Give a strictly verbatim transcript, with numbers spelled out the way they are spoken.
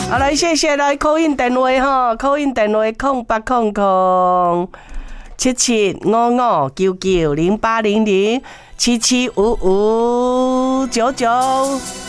好，来谢谢来call in电话哈，call in电话空八空空七七五五九九零八零零七七五五九九。